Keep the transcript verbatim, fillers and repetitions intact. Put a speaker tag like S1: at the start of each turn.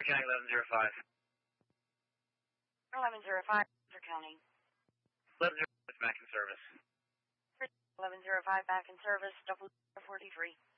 S1: County eleven zero five.
S2: eleven zero five, for County.
S1: eleven zero five back in service.
S2: eleven zero five back in service, double forty-three.